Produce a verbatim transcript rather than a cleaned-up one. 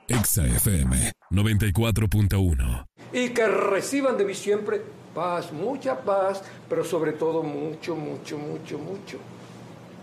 Exa F M noventa y cuatro punto uno. Y que reciban de mí siempre paz, mucha paz, pero sobre todo mucho, mucho, mucho, mucho